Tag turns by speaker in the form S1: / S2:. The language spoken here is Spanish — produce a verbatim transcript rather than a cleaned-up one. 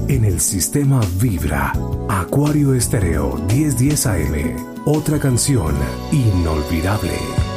S1: en el sistema Vibra. Acuario Estéreo diez diez A M. Otra canción inolvidable.